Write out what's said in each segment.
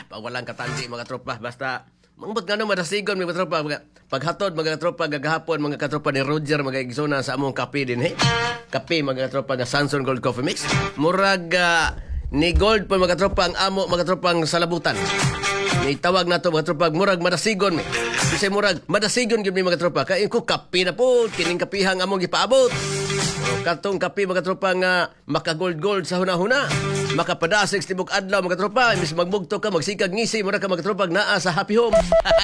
walang katandi mga tropa. Basta, mangabot nga nung madasigon mga tropa. Paghatod mga tropa, gagahapon mga katropa ni Roger, mga igsuna sa among kape din, Kape mga tropa nga Sanson Gold Coffee Mix. Murag ni Gold po mga tropa ang amo, mga tropa ang salabutan. Itawag na to mga tropa, murag madasigon mi. Kasi murag madasigon gyud mi mga tropa. Kaya ko kape na po, kining kapihang among gipaabot. Katong kape mga tropa nga maka-gold sa huna-huna. Makapadasig sa tibok adlaw mga tropa. Imbis magbugto ka, magsikag ngisi, murag ka mga tropa naa sa Happy Home.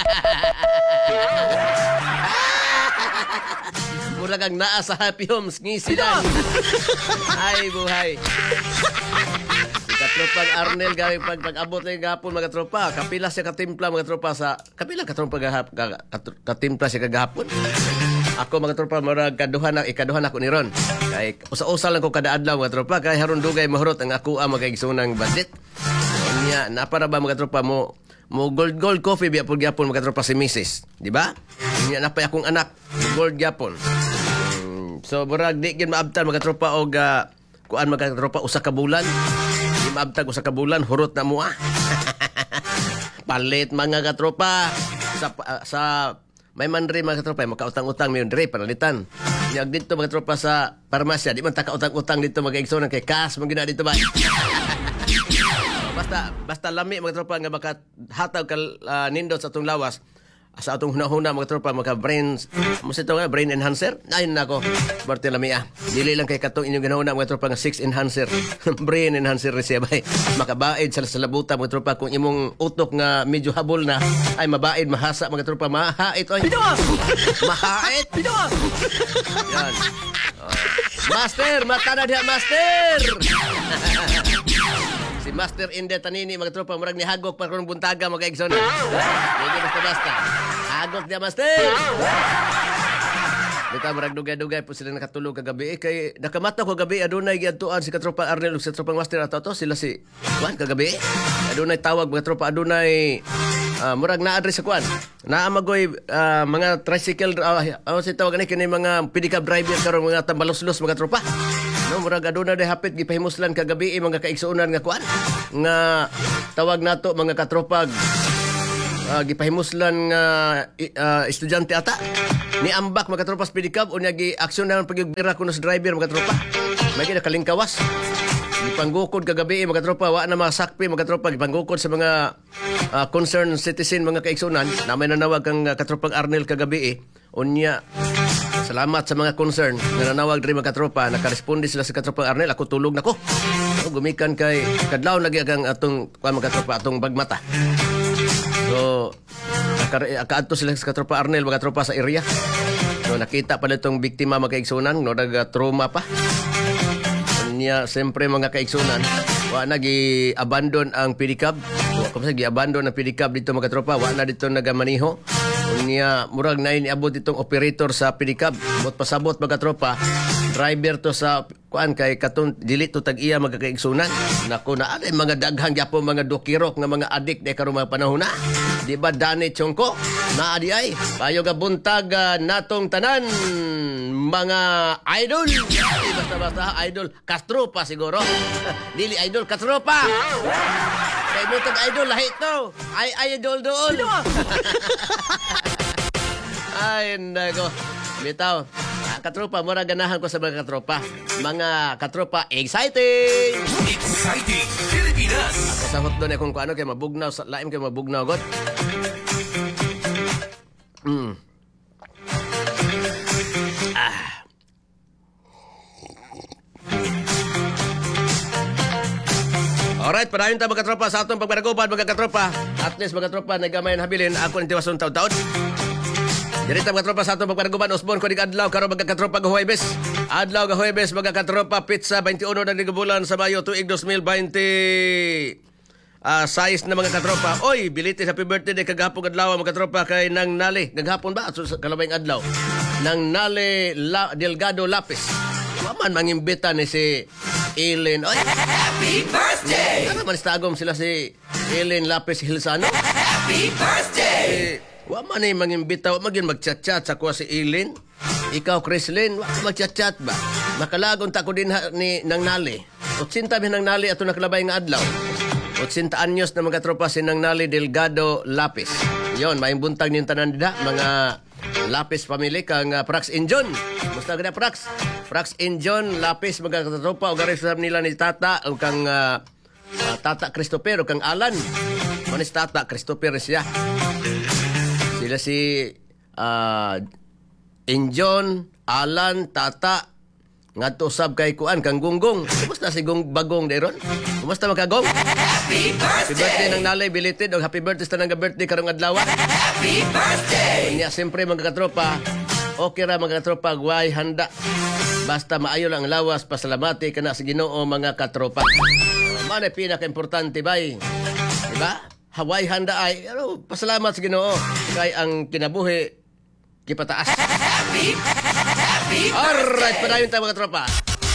Murag ang naa sa Happy Homes ngisi lang. Ay buhay. Katropang Arnel gawing pag-abot na yung gahapon mga tropa. Kapila siya katimpla mga tropa sa... Kapila katropa katimpla siya kagahapon. Ako mga tropa, marag ikaduhan ako ni Ron. Kaya usa-usa lang ko kada adlaw mga tropa. Kaya haron dugay mahurot ang ako ang magkaigsunang budget. Niya, napara ba mga tropa mo gold coffee biya po gyapon mga tropa si Mrs. Di ba? Niya napay akong anak. Gold gyapon. So murag di gyud maabtan mga tropa og kuan mga tropa usa ka bulan. Maabtag sa kabulan, hurot na mo Palit mga katropa sa may man rin mga katropa, makautang-utang may rin, panalitan. Yung dito mga katropa sa parmasya, di man taka-utang-utang dito mga igsonan kay cash, mga gina dito ba? basta lami mga katropa nga makahatag ka nindot sa atong lawas. Sa atong hunahuna mga tropa, brain enhancer. Ayun na ako, Barte Lamia. Dili lang kay katong inyong ginahuna mga tropa nga 6 enhancer. Brain enhancer siya bay. Makabaid sa salabuta mga tropa kung imong utok nga medyo habol na ay mabaid, mahasa mga tropa, mahait oy. Mahait. Yan. Master, mata na diha master. Si Master Inde Tanini mga tropa, murag ni hagok pa kung buntaga mga igsoon. Hindi basta-basta. Hagok niya, Master! Dito, marag dugay-dugay po sila nakatulog kagabi. Kay nakamata ko gabi, adunay giadtuan si katropa Arnel ug si tropang Master ato sila si Juan kagabi. Adunay tawag mga tropa, adunay murag na-address sa Juan. Naamagoy mga tricycle, si tawag ni kini mga pedicab driver karon mga tambalos-los mga tropa. No, murag aduna day hapit gipahimuslan kagabi mga kaigsuonan nga kuan nga tawag nato mga katropag gipahimuslan nga estudyante ata ni ambak mga katropa pedicab unya gi aksyon na pagbira kuno sa driver mga tropa may kalingkawas gipanggukod kagabi mga tropa wa na masakpi mga tropa gipanggukod sa mga concerned citizen mga kaigsuonan na may nanawag kang katropang Arnel kagabi unya. Salamat sa mga concern na nanawag rin mga katropa. Nakaresponde sila sa katropang Arnel. Ako tulog na ko. Gumikan kay kadlaw lagi ang atong mga katropa, atong bagmata. So, akaadto sila sa katropa Arnel, mga katropa sa area. So, nakita pala itong biktima mga kaigsunan. No, nag-trauma pa. Niya, siyempre mga kaigsunan, wa na gi-abandon ang pedicab. Kung gi-abandon ang pedicab dito mga katropa, wa na dito nagamaniho. Unya murag na iniabot itong operator sa pedicab. Bot pasabot mga tropa. Driver to sa kuan kay katon dili to tag-iya magkakaigsunan. Nako na ay mga daghang gyapon mga dokirok nga mga adik de karon mga panahon na. Di ba Dani Chongko? Na adi ay payo ga buntag natong tanan mga idol. Basta idol Castro pa siguro. Dili idol Castro pa. Kay mo tag idol lahi to. Ay idol doon. Ay, nako. Bitaw. Katropa, mura ganahan ko sa mga katropa. Mga katropa, exciting! Exciting Pilipinas! Ako sa hot doon kung ano kayo mabugnaw. Laim kayo mabugnaw, got. Alright, padayon tayo mga katropa sa atong pagparaguban mga katropa. At least mga katropa, nagamayan habilin. Ako ng tiwason taon-taon. Dirita mga katropa sa atong pagparaguban. Osborne ko adlaw karon mga katropa ga Huwebes. Adlaw ga Huwebes mga katropa. Pizza 21 na bulan sa Mayo tuig 2020. Size na mga katropa. Oy, bilitis happy birthday day kagahapon adlaw mga katropa kay Nang Nali. Naghapon ba? Kalabay adlaw. Nang Nali Delgado Lapis. Waman mangimbita ni si Ellen. Oy, Happy birthday! Ano man istagom sila si Ellen Lapis Hilsano. Happy birthday! Wa man ay mangimbita, wa magin magchat-chat sa kuha si Ellen. Ikaw, Chrislyn, wa magchat-chat ba? Makalagon ta ko din ni Nang Nali. 80 Nang Nali ato nakalabay nga adlaw. 80 anyos na mga katropa sinang Nali Delgado Lapis. Yon, may buntag niyong tanan dida, mga Lapis family kang Prax Injon. Musta ganda Prax? Prax Injon Lapis mga katropa og gari sa nila ni Tata o kang Tata Christopher o kang Alan. Manis Tata Christopher siya. Sila si Injon, Alan, Tata, ngadto usab kay kuan kang Gunggong. Kumusta si Bagong deron? Kumusta magkagong? Happy birthday! Ng nalay belated og happy birthday sa nang birthday karong adlaw. Happy birthday! Nya siyempre mga katropa, okay ra mga katropa guay handa. Basta maayo lang ang lawas, pasalamati kana sa Ginoo mga katropa. Mao na pinaka-importante bay. Diba? Haway handa ay pasalamat sa Ginoo kay ang kinabuhi gipataas. Happy Alright, padayon tayo mga tropa.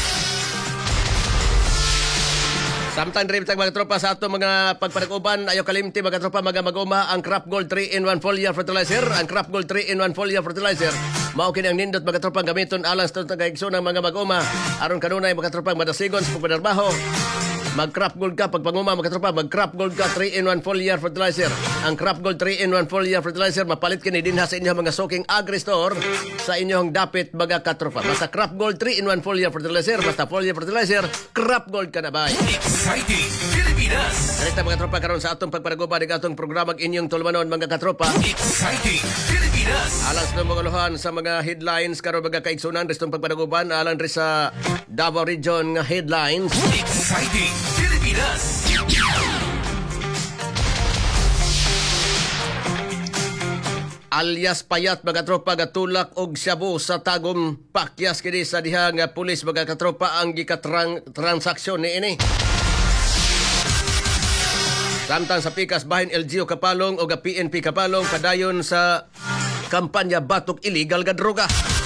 Samtang rin tayo mga tropa sa ato mga pagpanag-uban, ayaw kalimti mga tropa mga mag-uma ang Crop Gold 3-in-1 foliar fertilizer. Ang Crop Gold 3-in-1 foliar fertilizer. Mao kini ang nindot mga tropa gamiton alang sa tagaigso ng mga mag-uma. Aron kanunay mga tropa madasigon sa pagpadarbaho. Mag-Crop Gold ka pag panguma mga tropa, mag-Crop Gold ka 3-in-1 foliar fertilizer. Ang Crop Gold 3-in-1 foliar fertilizer mapalit kini dinha sa inyong mga soking agri-store sa inyong dapit mga katropa. Basta Crop Gold 3-in-1 foliar fertilizer, basta foliar fertilizer, Crop Gold ka na ba? Exciting Pilipinas! Kanita mga katropa karon sa atong pagpanaguba ng atong programang inyong tulmanon mga katropa. Exciting Pilipinas! Alang sa mga luhan sa mga headlines karon mga kaigsunan restong pagpanaguban alang rin sa Davao Region nga headlines. Exciting Pilipinas! Alias payat mga tropa gatulak og shabu sa tagong pakyas kini sa diha nga pulis mga katropa ang gikatransaksyon ni ini. Samtang sa pikas bahin LGU Kapalong o PNP Kapalong padayon sa kampanya batok illegal nga droga.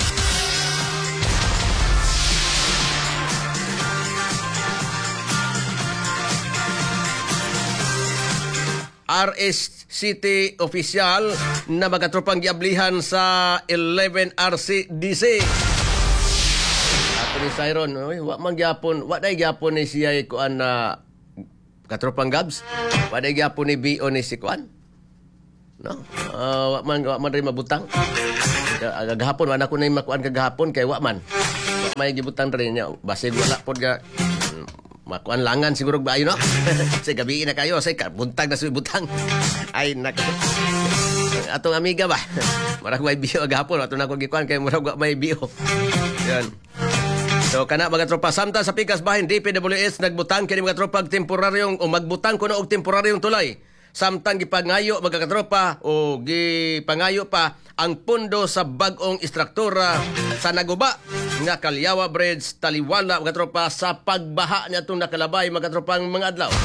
RS City official na magatropang giablihan sa 11 RCDC. Ato ni Siron, wa man gyapon, wa day gyapon ni siya kuan na katropang Gabs. Wa day gyapon ni BO ni si kuan. No? Wa man rin mabutang. Gagahapon wa na ko na makuan kagahapon kay wa man. May gibutang rin niya. Basig wala pod ga makuan langan siguro ba ayo no? Say gabi na kayo, say buntag na sa butang. Ay nak. Atong amiga ba? Murag may bio agapon ato na ko gikuan kay murag may bio. Yan. So kana mga tropa samtang sa pikas bahin DPWS nagbutang kini mga tropa temporaryong o magbutang kuno og temporaryong tulay. Samtang gipangayo mga katropa o gipangayo pa ang pundo sa bag-ong istruktura sa naguba nga Kalyawa Bridge taliwala mga tropa sa pagbaha niya itong nakalabay mga tropang mga adlaw.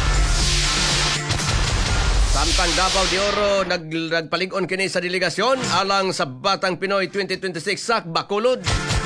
Samtang Davao de Oro nagpalig-on kini sa delegasyon alang sa Batang Pinoy 2026 sa Bacolod.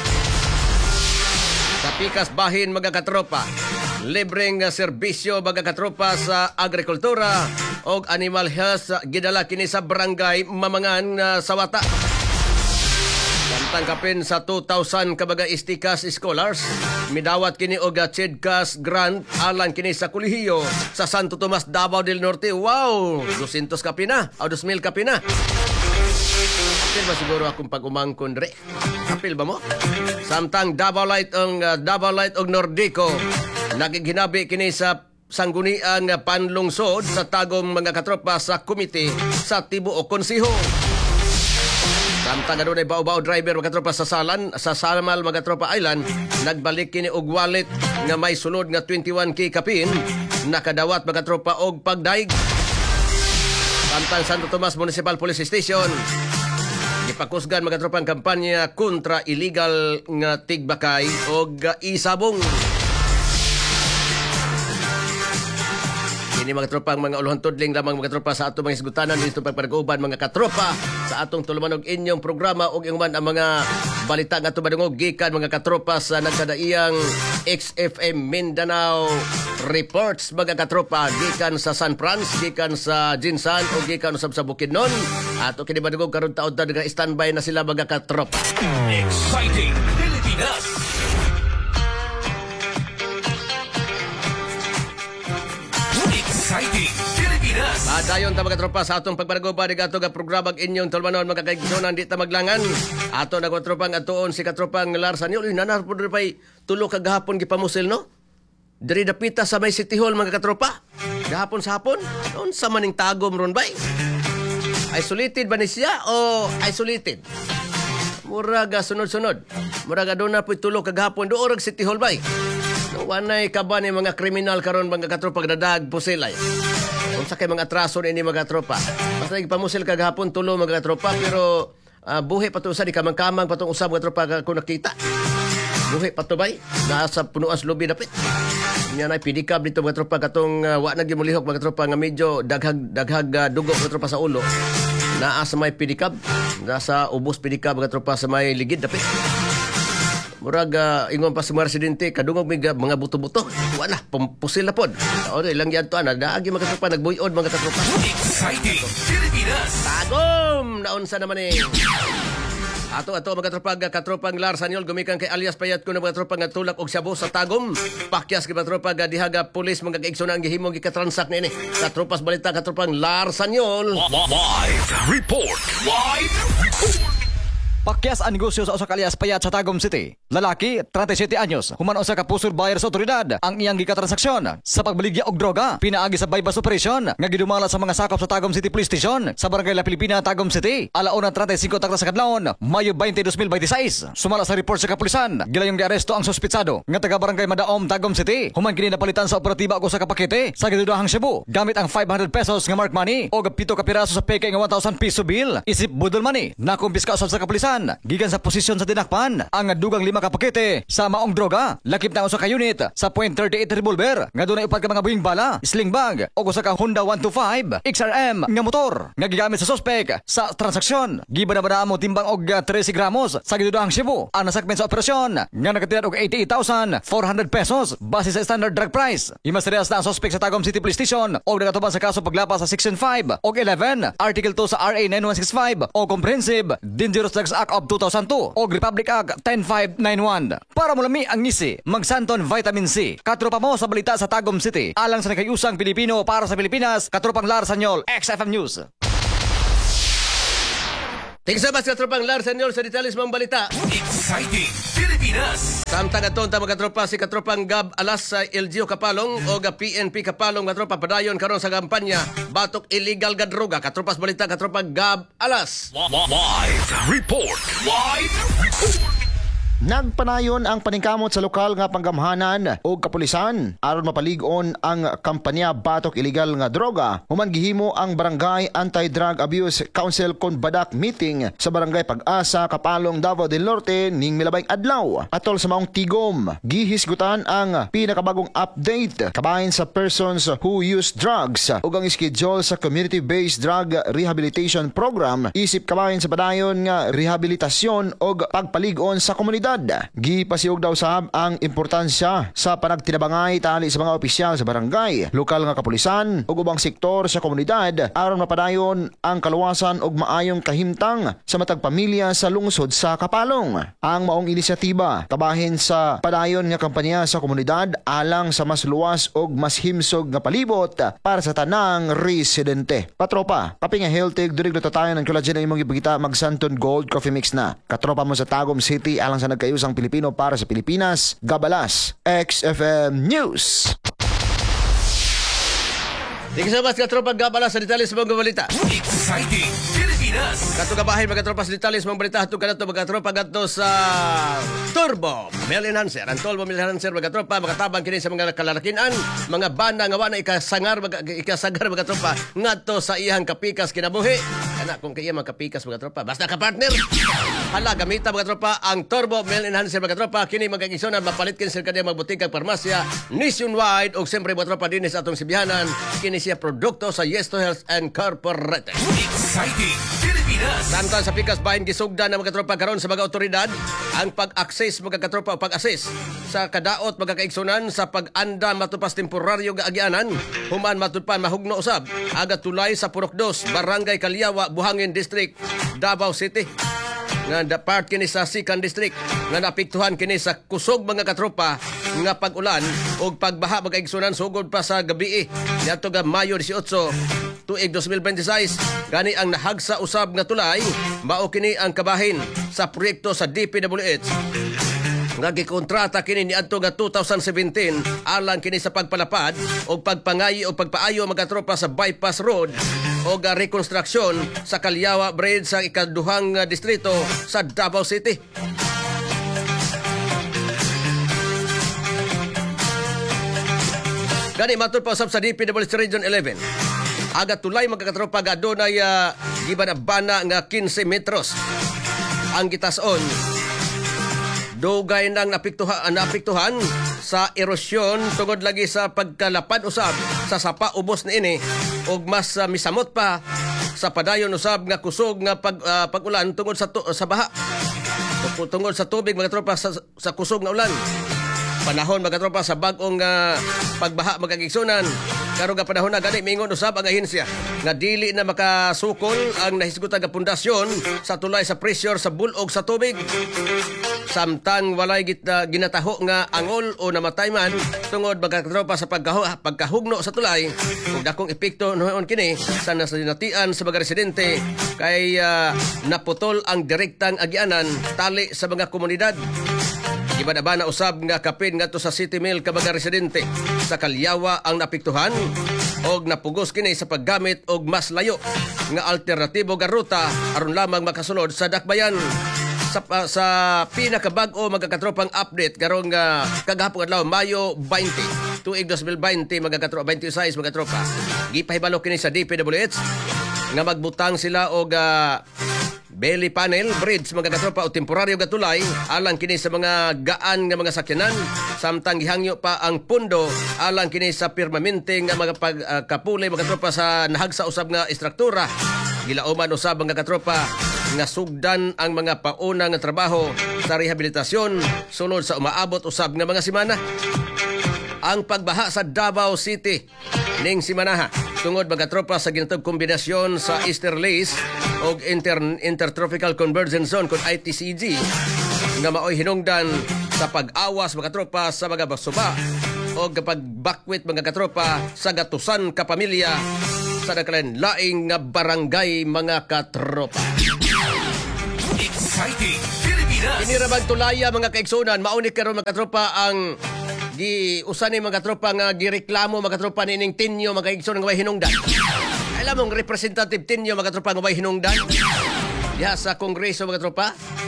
Sa pikas bahin mga katropa, libreng serbisyo mga katropa sa agrikultura o animal health gidala kini sa barangay Mamangan Sawata. Samtang kapin sa 2,000 kabaga istikas scholars, midawat kini og CHEDCAS grant alang kini sa kolehiyo sa Santo Tomas, Davao del Norte. Wow! 200 kapin na, o 2,000 kapin na. Kapil ba siguro akong pag-umangkon re? Kapil ba mo? Samtang Davao Light og Nordico, nagiginabi kini sa sangguniang panlungsod sa tagong mga katropa sa komite sa Tibuok Konsiho. Samtang adunay bao-bao driver mga tropa sa Samal mga tropa Island, nagbalik kini og wallet nga may sulod nga 21k kapin, nakadawat mga tropa og pagdaig. Samtang Santo Tomas Municipal Police Station, gipakusgan mga tropang kampanya kontra illegal nga tigbakay og isabong. Ini mga tropang mga uluhan tudling lamang mga tropa sa atong mga isgutanan dito pagpag-uban mga katropa sa atong tulumanog inyong programa ug ingman ang mga balita nga tumadungog gikan mga katropa sa nagkadaiyang XFM Mindanao Reports mga katropa gikan sa San Franz, gikan sa Jinsan o gikan usab sa Bukidnon. Ato kini madungog karon taud ta standby na sila mga katropa. Exciting Pilipinas! Exciting Pilipinas. Dayon ta mga tropa sa atong pagpanaguba ni ato nga programang inyong tolmanon mga kaigsunan di ta maglangan. Ato na tropang atuon si katropang Larsan Yol nanar pud pay tulo ka gahapon gipamusil no. Diri dapita sa may City Hall mga katropa. Gahapon sa hapon unsa man ning tagom ron bay? Isolated ba ni siya o isolated? Muraga sunod-sunod. Muraga doon na po'y tulo kagahapon doon City Hall bay. Wanay kaba ni mga kriminal karon mga katropa dadag pusilay. Unsa kay mga atraso ni mga tropa. Basta gipamusil kagahapon tulo mga tropa pero buhi pa to sa di kamang-kamang patong usab mga tropa ko nakita. Buhi pa to bay. Nasa punuas lobby dapit. Nya na pidikab dito mga tropa katong wa na gimulihok mga tropa nga medyo daghag dugo mga tropa sa ulo. Naa sa may pidikab, nasa ubos pidikab mga tropa sa may ligid dapit. Murag ingon pa sa mga residente kadungog mga buto-buto. Wala pusil na pod. O ilang yan to ana daagi mga tropa nagbuyod mga tropa. Exciting Pilipinas. Tagom naunsa naman eh. Ato mga katropang Larsan Yol gumikan kay alias payat ko na mga tropa nga tulak og sabo sa tagom. Pakyas kay mga tropa nga dihaga pulis mga kaigsunan ang gihimo gikatransak nini. Katropas balita katropang Larsan Yol. Live report. Live report. Pakyas ang negosyo sa usa ka alias payat sa Tagum City. Lalaki, 37 anyos, human usa ka pusod buyer sa otoridad. Ang iyang gikatransaksyon sa pagbaligya og droga pinaagi sa bypass operation nga gidumala sa mga sakop sa Tagum City Police Station sa Barangay La Pilipina, Tagum City. Alauna 35 takta sa kadlawon, Mayo 20, 2026. Sumala sa report sa kapulisan, gilayong giaresto ang suspitsado nga taga Barangay Madaom, Tagum City. Human kini napalitan sa operatiba og usa ka pakete sa gidudahang Cebu gamit ang 500 pesos nga mark money o 7 ka piraso sa peke nga 1,000 piso bill. Isip budol money nakumpiska usab sa kapulisan. Gikan sa posisyon sa dinakpan ang dugang 5 ka pakete sa maong droga. Lakip na usa ka unit sa .38 revolver nga dunay upat ka mga buhing bala, sling bag o usa ka Honda 125 XRM nga motor nga gigamit sa suspek sa transaksyon. Gibada-bada mo timbang og 13 gramos sa gidudahang Cebu. Ang nasakmen sa operasyon nga nakatiyad og 88,400 pesos base sa standard drug price. Imasterias na ang suspek sa Tagum City Police Station o nagatuban sa kaso paglapas sa Section 5 o 11 Article 2 sa RA 9165 o Comprehensive Dangerous Drugs Act of 2002 o Republic Act 10591. Para mulami ang ngisi, magsanton vitamin C. Katropa mo sa balita sa Tagum City. Alang sa nakayusang Pilipino para sa Pilipinas, katropang Larsan Yol, XFM News. Tigsabas katropang Larsan Yol sa detalles mong balita. Exciting Pilipinas. Samtang aton ta mga tropa si katropang Gab Alas sa LGU Kapalong o PNP Kapalong mga tropa padayon karon sa kampanya batok illegal ga droga. Katropas balita katropang Gab Alas. Live report. Live report. Nagpanayon ang paningkamot sa lokal nga panggamhanan o kapulisan aron mapalig-on ang kampanya batok illegal nga droga. Human gihimo ang Barangay Anti-Drug Abuse Council Konbadak meeting sa Barangay Pag-asa, Kapalong, Davao del Norte ning milabayng adlaw. Atol sa maong tigom, gihisgutan ang pinakabagong update kabahin sa persons who use drugs ug ang schedule sa community-based drug rehabilitation program isip kabahin sa padayon nga rehabilitasyon ug pagpalig-on sa komunidad. Gipasiug daw sab ang importansya sa panagtinabangay tali sa mga opisyal sa barangay, lokal nga kapulisan ug ubang sektor sa komunidad aron mapadayon ang kaluwasan ug maayong kahimtang sa matag pamilya sa lungsod sa Kapalong. Ang maong inisyatiba kabahin sa padayon nga kampanya sa komunidad alang sa mas luwas ug mas himsog nga palibot para sa tanang residente. Patropa, kapi nga healthy durig natatayan ang collagen na imong ipagita Magsanton Gold Coffee Mix na. Katropa mo sa Tagum City alang sa nagkayusang Pilipino para sa Pilipinas, Gabalas, XFM News. Tigsabas katropang Gab Alas sa detalles mong balita. Exciting Pilipinas. Kato kabahin mga tropa sa detalles mong balita hatong kanato mga tropa gadto sa Turbo Mel Enhancer. Ang Turbo Mel Enhancer mga tropa makatabang kini sa mga kalalakinan, mga banda nga wala ikasagar mga tropa ngadto sa iyang kapikas kinabuhi. Ana kung kaya makapikas mga tropa basta ka partner. Hala gamita mga tropa ang Turbo Mel Enhancer mga tropa kini magkaisonan mapalit kini sa kaniyang mga butika farmasya nationwide og siyempre mga tropa dinhi sa atong sibihanan kini siya produkto sa Yesto Health and Corporate. Exciting Pilipinas. Samtang sa pikas bahin gisugdan na mga tropa karon sa mga otoridad ang pag-access mga katropa o pag-assist sa kadaot mga kaigsunan sa pag-anda matupas temporaryo nga agyanan human matupan mahugno usab aga tulay sa Purok 2 Barangay Kalyawa Buhangin District Davao City nga part kini sa Sikan District nga napiktuhan kini sa kusog mga katropa nga pag-ulan o pagbaha magkaigsunan sugod pa sa gabi niadto nga Mayo 18 tuig 2026. Gani ang nahagsa usab nga tulay mao kini ang kabahin sa proyekto sa DPWH nga gikontrata kini niadto nga 2017 alang kini sa pagpalapad o pagpangayo o pagpaayo mga tropa sa bypass road o rekonstruksyon sa Calyawa Bridge sa ikaduhang distrito sa Davao City. Gani matud pa usab sa DPWH Region 11. Aga tulay magkakatropa ga adunay gibanabana nga 15 metros ang gitason. Dugay nang napiktuhan sa erosyon tungod lagi sa pagkalapad usab sa sapa ubos niini ug mas misamot pa sa padayon usab nga kusog nga pag-ulan tungod sa baha. Tungod sa tubig mga tropa sa kusog nga ulan. Panahon mga tropa sa bag-ong pagbaha magkagigsunan. Karon nga panahon na gani mingon usab ang ahensya nga dili na makasukol ang nahisgutan nga pundasyon sa tulay sa pressure sa bulog sa tubig. Samtang walay ginataho nga angol o namatay man tungod magkatropa sa pagkahugno sa tulay ug dakong epekto noon kini sa nasinatian sa mga residente kay naputol ang direktang agianan tali sa mga komunidad. Ibadabana usab nga kapin ngadto sa City Mill ka mga residente sa Calyawa ang napiktuhan og napugos kini sa paggamit og mas layo nga alternatibo nga ruta aron lamang makasulod sa dakbayan. Sa pinakabag-o magkakatropang update karong kagahapon adlaw Mayo 20 tuig 2020 magkakatropa 26 magkatropa gipahibalo kini sa DPWH nga magbutang sila og belly panel bridge magkakatropa o temporaryo nga tulay alang kini sa mga gaan nga mga sakyanan samtang gihangyo pa ang pundo alang kini sa permanente nga mga pagkapulay magkatropa sa nahagsa usab nga istruktura. Gilauman usab ang katropa nga sugdan ang mga pauna nga trabaho sa rehabilitasyon sulod sa umaabot usab nga mga semana. Ang pagbaha sa Davao City ning semanaha tungod mga tropa sa ginatog kombinasyon sa Easterlies o Intertropical Convergence Zone kung ITCG nga maoy hinungdan sa pag-awas mga tropa sa mga basuba o pagbakwit mga katropa sa gatusan ka pamilya sa nakalanlaing nga barangay mga katropa. Exciting Pilipinas. Inirabag tulaya mga kaigsunan mauni karon mga tropa ang usa ni mga tropa nga gireklamo mga tropa nining Tinyo mga kaigsunan nga way hinungdan. Alam mong representative Tinyo mga tropa nga way hinungdan. Diha sa Kongreso mga tropa.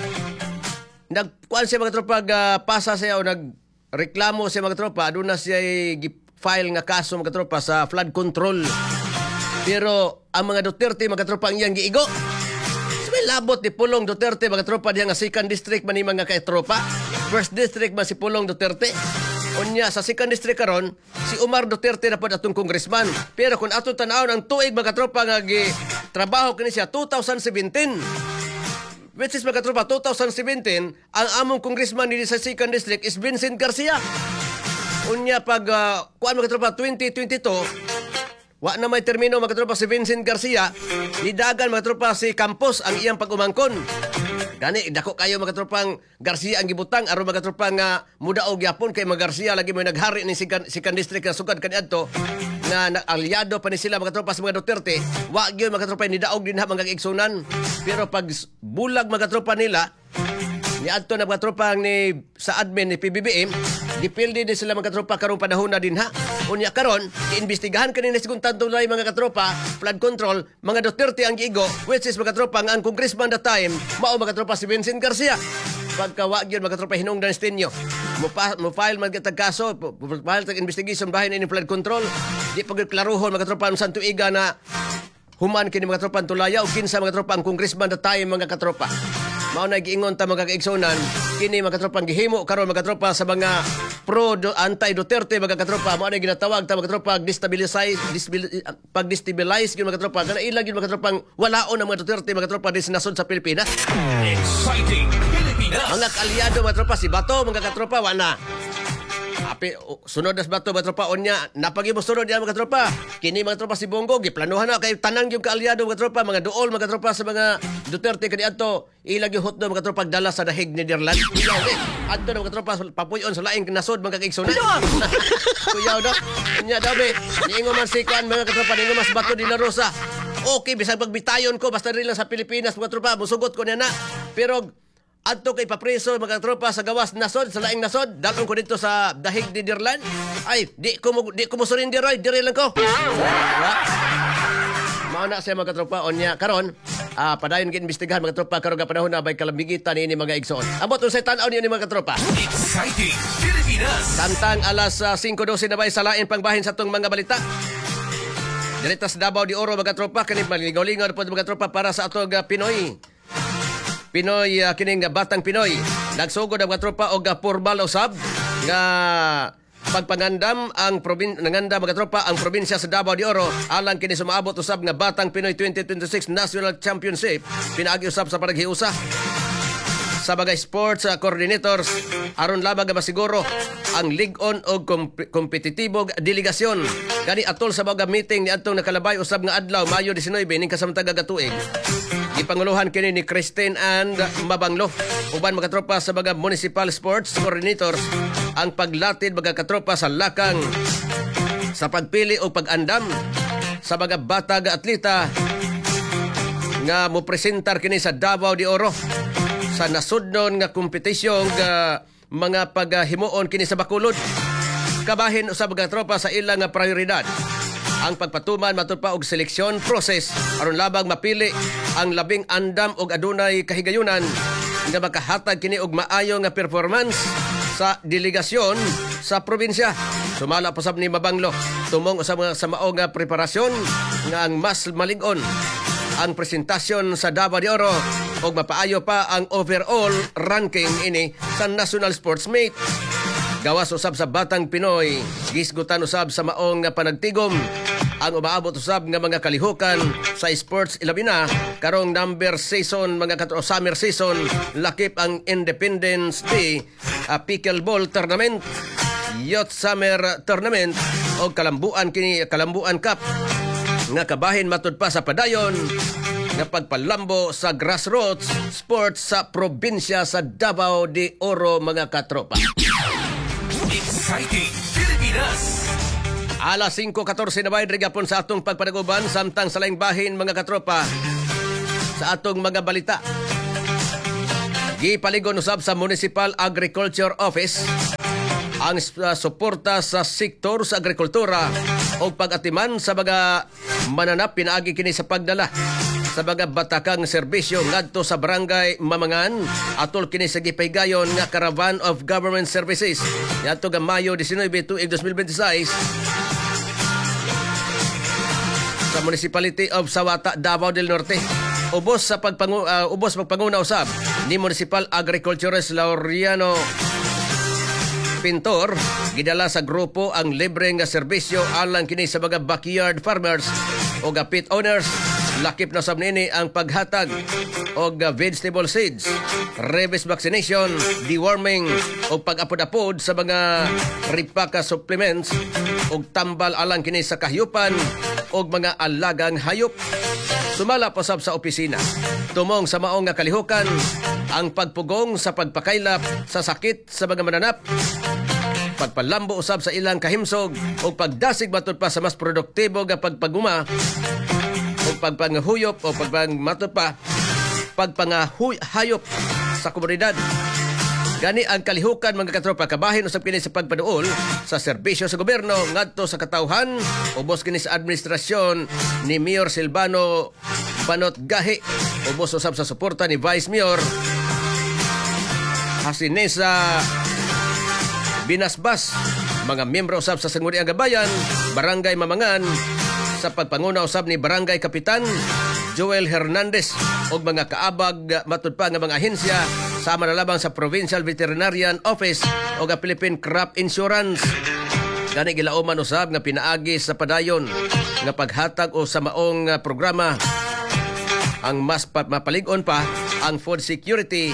Nagkuan siya mga tropa pasa siya o nagreklamo siya mga tropa aduna siya gi-file nga kaso mga tropa sa flood control. Pero ang mga Duterte mga tropa ang iyang giigo. Labot ni Pulong Duterte mga tropa diha nga 2nd district man ni mga kay-tropa. 1st district man si Pulong Duterte. Unya sa 2nd district karon si Omar Duterte na pod atong congressman. Pero kung ato tan-awon ang tuig mga tropa nga trabaho kini siya 2017. Which is mga tropa 2017 ang among congressman ni sa 2nd district is Vincent Garcia. Unya pag kuan mga tropa 2022 wa na may termino mga tropa si Vincent Garcia, nidagan mga tropa si Campos ang iyang pag-umangkon. Gani dako kayo mga tropang Garcia ang gibutang aron mga tropang mudaog yapon kay mga Garcia lagi mo naghari ni second district na sugad kaniadto na aliado pa ni sila mga tropa sa mga Duterte. Wa gyud mga tropa ni daog din ha mga igsunan. Pero pag bulag mga tropa nila ni adto na mga tropa ni sa admin ni PBBM dipildi din sila mga katropa karong panahon na din ha. Unya karon iimbestigahan kanina sigun tanong lay mga katropa flood control mga Duterte ang giigo which is mga katropa ang congressman that time mao mga katropa si Vincent Garcia. Pagkawa gyud mga katropa hinungdan Tinyo mo file man kitag kaso file tag investigation bahin ini flood control di pag klaruhon mga katropa ang santo iga na human kini mga katropa tulaya o kinsa mga katropa ang congressman that time mga katropa. Mao na giingon ta mga kaigsunan kini mga katropang gihimo karon mga katropa sa mga anti Duterte mga katropa mao na ginatawag ta mga katropa pag-destabilize gyud mga katropa kana ilang gyud mga katropang walaon ang mga Duterte mga katropa din nasod sa Pilipinas. Exciting Pilipinas. Mga kaalyado mga katropa si Bato mga katropa wa na. sunod nas bato mga tropa unya napagi mo sunod yan mga tropa. Kini mga tropa si Bongo giplanuhan na kay tanang yung kaalyado mga tropa, mga duol mga tropa sa mga Duterte kaniadto ilag yung hotdo mga tropa dala sa dahig ni Netherlands. Kuyaw ni adto na mga tropa papuyon sa laing nasod mga kaigsunan. Kuyaw do. Unya dabe niingo man si kuan mga tropa niingo mas bato de la Rosa. Okay, bisag pagbitayon ko basta rin lang sa Pilipinas mga tropa musugot ko niya na. Pero adto kay papreso mga tropa sa gawas nasod sa laing nasod dalon ko dito sa dahig ni Dirlan ay di ko mo surrender ay dire lang ko mao na siya mga tropa onya karon padayon gid imbestigahan mga tropa karon ga panahon na bay kalambigitan ini mga igsoon abot unsay tan-aw niyo ni mga tropa Exciting Pilipinas. tantang alas 5:12 na bay sa lain pangbahin sa tong mga balita. Direta sa Davao de Oro mga tropa kani maligaw-lingaw po mga tropa para sa atong Pinoy kining batang Pinoy nagsugod ang mga tropa og formal usab nga pagpangandam ang nanganda mga tropa ang probinsya sa Davao de Oro alang kini sumaabot usab nga batang Pinoy 2026 National Championship pinaagi usab sa panaghiusa sa bagay sports coordinators aron lamang nga masiguro ang ligon og kompetitibong delegasyon gani atol sa mga meeting ni atong nakalabay usab nga adlaw Mayo 19 ning kasamtang gatuig. Ipanguluhan kini ni Christine and Mabanglo uban mga tropa sa mga municipal sports coordinators ang paglatid mga katropa sa lakang sa pagpili o pag-andam sa mga batag atleta nga mo presentar kini sa Davao de Oro sa nasudnon nga kompetisyon nga mga paghimuon kini sa Bacolod. Kabahin usab mga tropa sa ilang nga prioridad ang pagpatuman matud pa og seleksyon process aron labang mapili ang labing andam og adunay kahigayunan nga makahatag kini og maayo nga performance sa delegasyon sa probinsya. Sumala pa sab ni Mabanglo tumong usab sa mao nga preparasyon nga ang mas malig-on ang presentasyon sa Davao de Oro og mapaayo pa ang overall ranking ini sa National Sports Meet. Gawas usab sa batang Pinoy, gisgutan usab sa maong nga panagtigom ang umaabot usab nga mga kalihukan sa sports ilabina karong number season mga summer season lakip ang Independence Day Pickleball Tournament, Youth Summer Tournament o Kalambuan Cup nga kabahin matud pa sa padayon nga pagpalambo sa grassroots sports sa probinsya sa Davao de Oro mga katropa. Exciting Pilipinas. Alas 5:14 na bayad rigapon sa atong pagpanaguban samtang sa laing bahin mga katropa sa atong mga balita. Gipaligon usab sa Municipal Agriculture Office ang suporta sa sektor sa agrikultura o pag-atiman sa mga mananap pinaagi kini sa pagdala sa mga batakang serbisyo ngadto sa barangay Mamangan atol kini sa gipaygayon nga Caravan of Government Services ngadto ga Mayo 19 tuig 2026 sa Municipality of Sawata, Davao del Norte. Ubos magpanguna usab ni Municipal Agriculturist Laureano Pintor gidala sa grupo ang libre nga serbisyo alang kini sa mga backyard farmers o pet owners. Lakip na sab nini ang paghatag og vegetable seeds, rabies vaccination, deworming o pag-apod-apod sa mga ripaka supplements og tambal alang kini sa kahyupan og mga alagang hayop. Sumala pa sab sa opisina tumong sa maong nga kalihukan ang pagpugong sa pagpakaylap sa sakit sa mga mananap, pagpalambo usab sa ilang kahimsog o pagdasig matud pa sa mas produktibo nga pagpaguma o pagpangahuyop o pagpangmatod pa pagpangahayop sa komunidad. Gani ang kalihukan mga katropa kabahin usab kini sa pagpaduol sa serbisyo sa gobyerno ngadto sa katawhan ubos kini sa administrasyon ni Mayor Silvano Banot Gahi ubos usab sa suporta ni Vice Mayor Hasinesa Binasbas, mga miyembro usab sa Sangguniang Gabayan, Barangay Mamangan, sa pagpanguna usab ni Barangay Kapitan Joel Hernandez og mga kaabag matud pa nga mga ahensya sama na labang sa Provincial Veterinarian Office o ga Philippine Crop Insurance. Gani gilauman usab nga pinaagi sa padayon nga paghatag o sa maong programa ang mas mapalig-on pa ang food security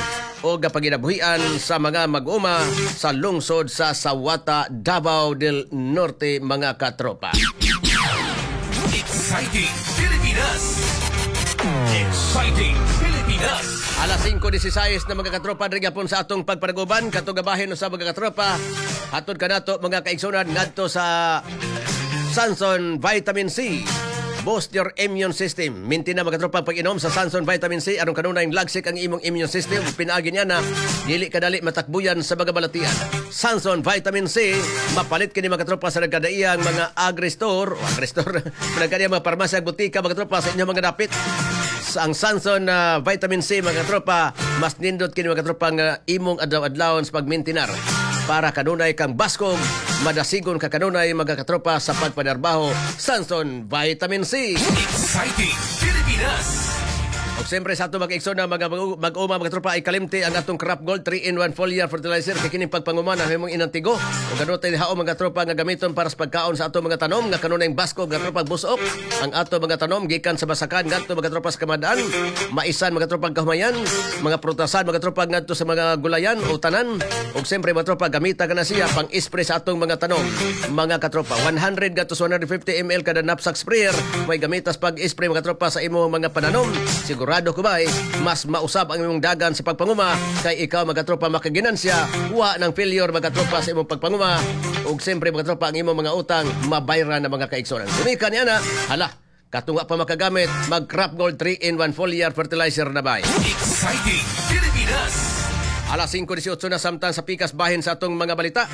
o paginabuhian sa mga mag-uma sa lungsod sa Sawata, Davao del Norte, mga katropa. Exciting Pilipinas! Exciting Pilipinas! Alas 5:16 na mga katropa rin po sa atong pagpanaguban. Katugabahin sa mga katropa. Hatod ka nato mga kaigsunan ngadto sa Sanson Vitamin C. Boost your immune system. Minti na mga katropa pag-inom sa Sanson Vitamin C. Anong kanunay lagsik ang imong immune system. Pinaagi niya na dili kadali matakbuyan sa mga balatian. Sanson Vitamin C. Mapalit kini mga katropa sa nagkadaiyang mga agri-store. Nagkadaiyang mga parmasya, butika mga katropa sa inyong mga dapit. Ang Sanson Vitamin C mga katropa, mas nindot kini mga katropa nga imong adlaw-adlawon sa pagmintinar para kanunay kang baskog, madasigon ka kanunay mga katropa sa pagpanarbaho. Sanson Vitamin C. Exciting Pilipinas! O siyempre sa ato mag-ikso na mag-uma mga tropa ay kalimti ang atong Crop Gold 3-in-1 foliar fertilizer kay kining pagpanguma na himong inantigo o ganun tayo hao mga tropa nga gamiton para sa pagkaon sa ato mga tanom nga kanunay basko nga tropa busok ang ato mga tanom gikan sa basakan ngadto mga tropa sa kamadaan maisan mga tropa kahumayan mga prutasan mga tropa ngadto sa mga gulayan o tanan o siyempre mga tropa gamita ka na siya pang spray sa atong mga tanom mga katropa 100 gatos 150 ml kada knapsack sprayer may gamitas pag spray mga tropa sa imo mga pananom sigurado ko ba mas mausab ang imong dagan sa pagpanguma kay ikaw mga tropa makaginansya wa ng failure mga tropa sa imong pagpanguma ug siyempre mga tropa ang imong mga utang mabayran na mga kaigsonan sumika niya na hala katunga pa makagamit mag Crop Gold 3-in-1 foliar fertilizer na bay. Exciting Pilipinas! Alas 5:18 na samtang sa pikas bahin sa atong mga balita.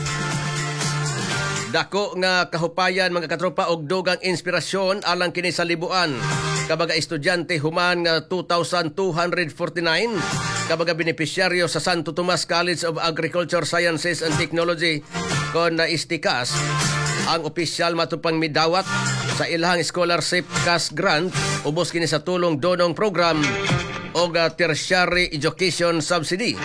Dako nga kahupayan mga katropa og dugang inspirasyon alang kini sa libuan. Kabaga estudyante human nga 2,249 kabaga benepisyaryo sa Santo Tomas College of Agriculture, Sciences and Technology kon na istikas ang opisyal matupang midawat sa ilahang scholarship cash grant ubos kini sa tulong donong program o tertiary education subsidy.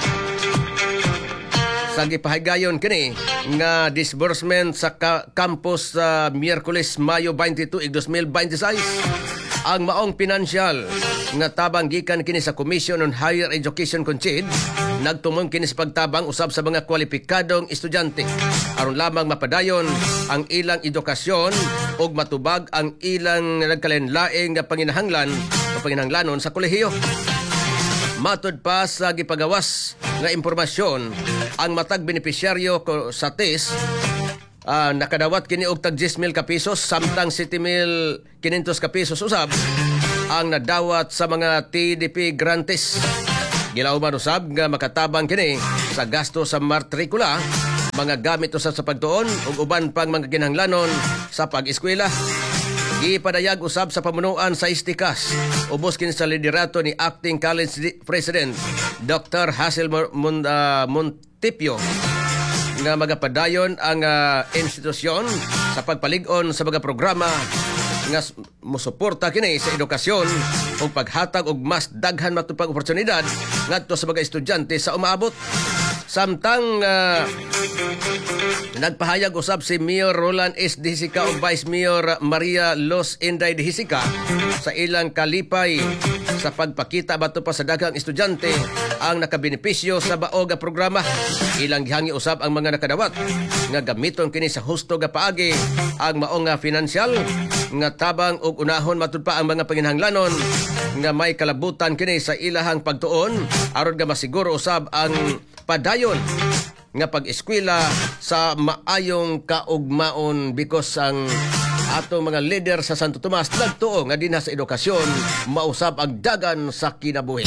Sa gipahigayon kini nga disbursement sa campus sa Miyerkules, Mayo 22, 2026 ang maong pinansyal nga tabang gikan kini sa Commission on Higher Education CONCHED nagtumong kini sa pagtabang usab sa mga kwalipikadong estudyante aron lamang mapadayon ang ilang edukasyon ug matubag ang ilang nagkalenlaeng nga panginahanglanon sa kolehiyo. Matud pa sa gipagawas nga impormasyon ang matag benepisyaryo sa TES nakadawat kini og tag 10,000 ka pesos samtang 7,500 ka pesos usab ang nadawat sa mga TDP grantes. Gilauman usab nga makatabang kini sa gasto sa matrikula, mga gamit usab sa pagtuon ug uban pang mga kinahanglanon sa pag-eskwela. Gipadayag usab sa pamunuan sa istikas ubos kini sa liderato ni Acting College President Dr. Hazel Montipio nga magapadayon ang institusyon sa pagpalig-on sa mga programa nga musuporta kini sa edukasyon ug paghatag og mas daghan matupag oportunidad ngadto sa mga estudyante sa umaabot. Samtang nagpahayag usab si Mayor Roland S. Dihisica ug Vice Mayor Maria Los Inday Dihisica sa ilang kalipay sa pagpakita bato pa sa daghang estudyante ang nakabenepisyo sa baog nga programa. Ilang gihangi usab ang mga nakadawat nga gamiton kini sa husto nga paagi ang maong nga financial nga tabang ug unahon matud pa ang mga panginahanglanon nga may kalabutan kini sa ilahang pagtuon aron nga masiguro usab ang padayon nga pag-eskwela sa maayong kaugmaon because ang atong mga leader sa Santo Tomas nagtuo nga dinha sa edukasyon mausab ang dagan sa kinabuhi.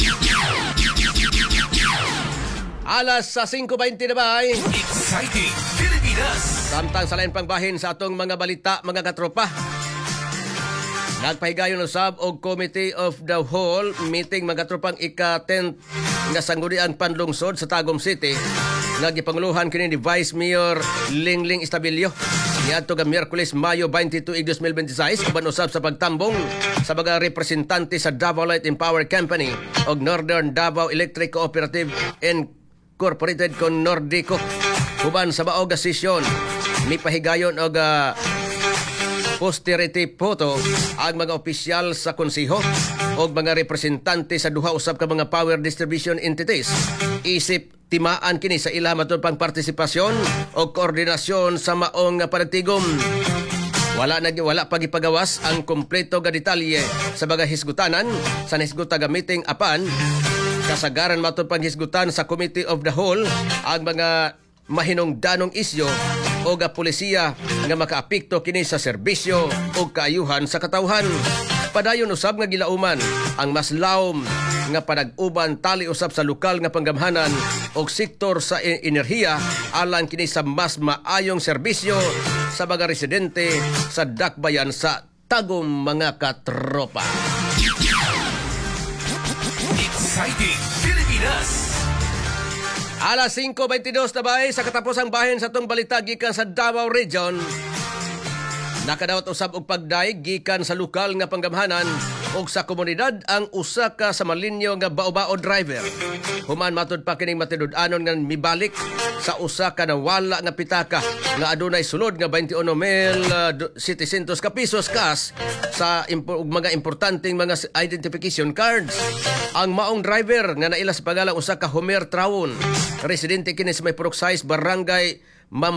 Alas sa 5:20 na ba? Exciting Pilipinas! Samtang sa lain pang bahin sa atong mga balita mga katropa. Nagpahigayon usab og Committee of the Whole meeting mga tropang ika-10 nga sangguniang panlungsod sa Tagum City nga gipanguluhan kini ni Vice Mayor Lingling Estabilio niadto nga Miyerkules Mayo 22, 2026 uban usab sa pagtambong sa mga representante sa Davao Light and Power Company og Northern Davao Electric Cooperative Incorporated kon Nordico uban sa maog nga sesyon ni pahigayon og posterity photo ang mga opisyal sa konseho o mga representante sa duha usab ka mga power distribution entities isip timaan kini sa ila matud pang partisipasyon o koordinasyon sa maong nga panagtigom. Wala pagipagawas ang kompleto nga detalye sa mga hisgutanan sa hisguta gamiting apan kasagaran matud pang hisgutan sa Committee of the Whole ang mga mahinungdanong isyo o ga polisiya nga makaapekto kini sa serbisyo o kaayuhan sa katawhan. Padayon usab nga gilauman ang mas lawom nga panag-uban tali usab sa lokal nga panggamhanan o sektor sa enerhiya alang kini sa mas maayong serbisyo sa mga residente sa dakbayan sa Tagum mga katropa. Exciting Pilipinas. Alas 5:22 na bay sa katapusang bahin sa tong balita gikan sa Davao Region. Nakadawat usab og pagdaig gikan sa lokal nga panggamhanan ug sa komunidad ang usa ka sa malinyo nga bao-bao driver. Human matud pa kining matinud-anon nga mibalik sa usa ka nawala nga pitaka nga adunay sulod nga 21,700 ka pesos kas sa mga importanteng mga identification cards. Ang maong driver nga naila sa pangalan usa ka Homer Trawon, residente kini sa may Purok Barangay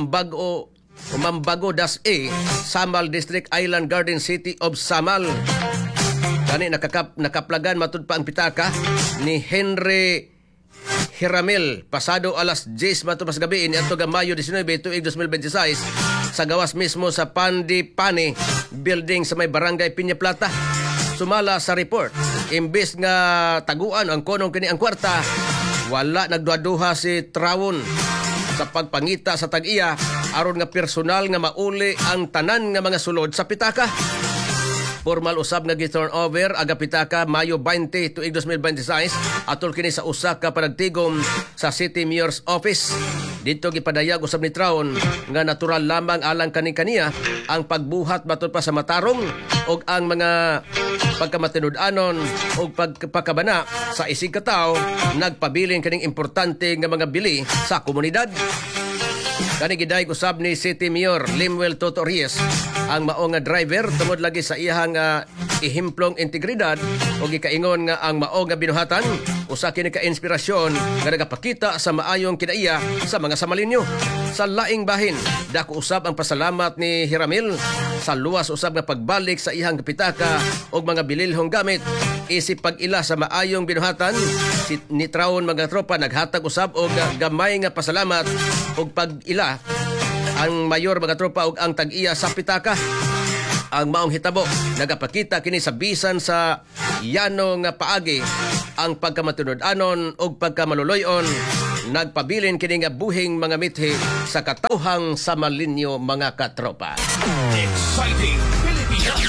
Mambago Das A, Samal District, Island Garden City of Samal. Kani nakaplagan matud pa ang pitaka ni Henry Hiramel pasado alas 10 matud mas gabi ni adto Mayo 19 tuig 2026 sa gawas mismo sa Pandipani building sa may Barangay Piña Plata. Sumala sa report, imbes nga taguan ang konong kini ang kwarta, wala nagduha-duha si Trawon sa pagpangita sa tag-iya aron nga personal nga mauli ang tanan nga mga sulod sa pitaka. Formal usab nga gi-turnover aga pitaka Mayo 20 tuig 2026 atol kini sa usa ka panagtigom sa City Mayor's Office. Dito gipadayag usab ni Trawon nga natural lamang alang kani-kaniya ang pagbuhat baton pa sa matarong og ang mga pagkamatinud-anon o pagkabana sa isig katao nagpabiling kaning importante nga mga bili sa komunidad. Kani gidayeg usab ni City Mayor Limuel Totorias ang mao nga driver tungod lagi sa iyang ihimplong integridad o gikaingon nga ang mao nga binuhatan usa kini ka inspirasyon nga nagapakita sa maayong kinaiya sa mga samalinyo. Sa laing bahin, dako usab ang pasalamat ni Hiramil sa luwas usab nga pagbalik sa iyang kapitaka og mga bililhong gamit isip pag-ila sa maayong binuhatan. Si ni Trawon mga tropa naghatag usab og gamay nga pasalamat og pag-ila ang mayor mga tropa og ang tag-iya sa pitaka. Ang maong hitabo nagapakita kini sa bisan sa yano nga paagi ang pagkamatinud-anon og pagkamaluluyon. Nagpabilin kini nga buhing mga mithi sa katawhang samalinyo mga katropa. Exciting Pilipinas.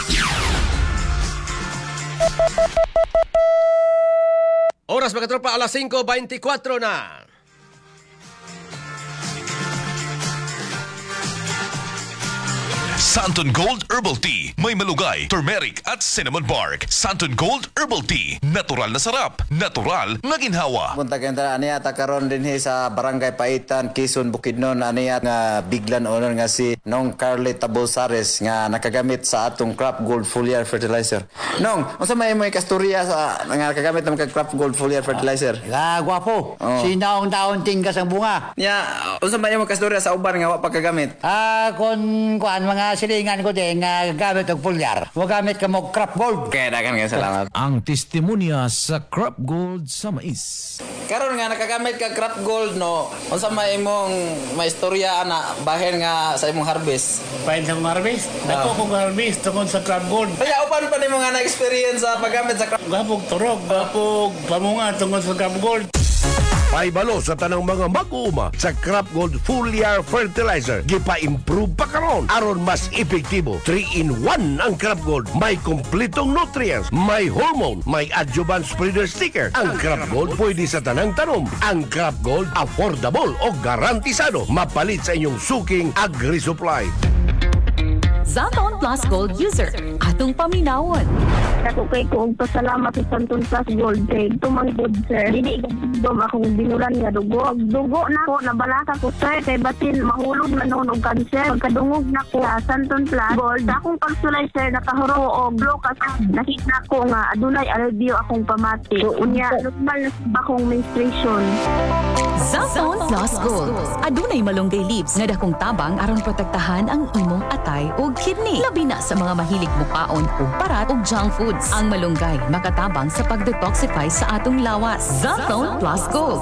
Oras mga katropa alas 5:24 na. Santon Gold Herbal Tea. May malugay, turmeric at cinnamon bark. Santon Gold Herbal Tea. Natural na sarap. Natural na ginhawa. Punta kenta aniya takaron din sa Barangay Paitan, Quezon, Bukidnon aniya nga biglan onon nga si Nong Carly Tabosares nga nakagamit sa atong Crop Gold Foliar Fertilizer. Nong, unsa may kasturya sa nga nakagamit ng Crop Gold Foliar Fertilizer? Gwapo. Oh. Sinaong taon tingkas ang bunga. Nya, unsa may kasturya sa uban nga wa pagkagamit? Kuan mga silingan ko din nga gamit og pulyar. Wa gamit ka mo crop gold. Kaya dagan nga salamat. Ang testimonya sa Crop Gold sa mais. Karon nga nakagamit ka Crop Gold no, unsa may imong maistorya ana bahin nga sa imong harvest? Pain sa harvest. Dako kong harvest tungkol sa crop gold. Kaya upan pa nimo nga na-experience sa paggamit sa crop. Gapog turog, gapog pamunga tungkol sa crop gold. Paibalo sa tanang mga mag-uuma sa Crop Gold Foliar Fertilizer. Gipa-improve pa karon aron mas epektibo. 3-in-1 ang Crop Gold. May kumpletong nutrients, may hormone, may adjuvant spreader sticker. Ang Crop Gold pwede sa tanang tanom. Ang Crop Gold affordable o garantisado. Mapalit sa inyong suking agri-supply. Santon Plus Gold user. Atong paminawon. Ako kay ko pasalamat sa Santon Plus Gold kay tumanggod sir. Dili gudom akong binulan nga dugo. Dugo na ko nabalaka ko sir kay batin mahulog na noon og cancer. Pagkadungog na ko sa Santon Plus Gold akong pagsulay sir nakahuro og blow kasi nakita ko nga adunay alivio akong pamati. Unya normal na akong menstruation. Santon Plus Gold. Adunay malunggay leaves nga dakong tabang aron protektahan ang imong atay ug kidney. Labi na sa mga mahilig mukaon ug parat ug junk foods. Ang malunggay makatabang sa pagdetoxify sa atong lawas. Santon Plus Gold.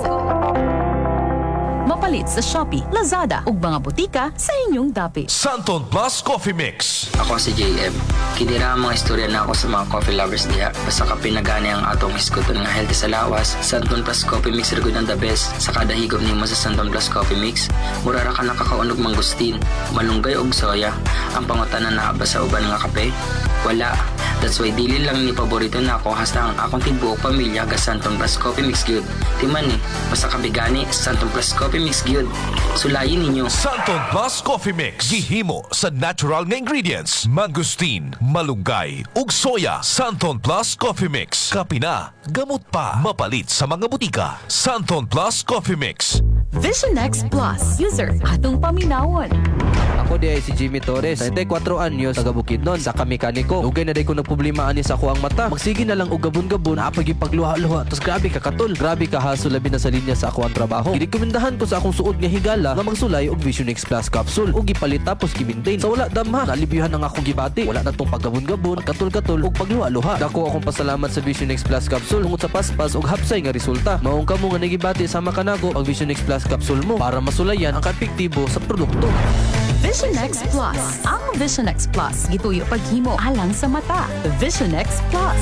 Mapalit sa Shopee, Lazada ug mga butika sa inyong dapit. Santon Plus Coffee Mix. Ako si JM. Kinira ang mga istorya na ako sa mga coffee lovers diha. Basta kapinagani ang atong iskuton nga healthy sa lawas. Santon Plus Coffee Mix rin ang the best. Sa kada higop nimo sa Santon Plus Coffee Mix, murara ka nakakaunog mangustin, malunggay og soya. Ang pangutanan na ba sa uban nga kape? Wala. That's why dili lang ni paborito na ako hasta ang akong tibuok pamilya ga Santon Plus Coffee Mix gyud. Timan ni, basta kabigani Santon Plus Coffee Mix gyud. Sulayin ninyo. Santon Plus Coffee Mix. Gihimo sa natural nga ingredients. Mangustin, malunggay, ug soya. Santon Plus Coffee Mix. Kapina, gamot pa. Mapalit sa mga butika. Santon Plus Coffee Mix. Vision X Plus user. Atong paminawon. Ako di ay si Jimmy Torres, 94 anyos, taga Bukidnon, sa kamekaniko. Ugay na day ko nagproblema ani sa ako ang mata. Magsige na lang og gabon-gabon, apag yung pagluha-luha. Tapos grabe ka katol. Grabe ka haso labi na sa linya sa ako ang trabaho. Girekomendahan ko sa akong suod nga higala nga magsulay og Vision X Plus capsule. O gipalit tapos gi-maintain. Sa wala damha, nalibyuhan ang akong gibati. Wala na tong paggabon-gabon, katol-katol ug pagluha-luha. Dako akong pasalamat sa Vision X Plus capsule tungod sa paspas ug hapsay nga resulta. Maong kamo nga nagibati sama kanago pag Vision X Plus capsule mo para masulayan ang epektibo sa produkto. Vision X Plus. Ang Vision X Plus gituyo paghimo alang sa mata. Vision X Plus.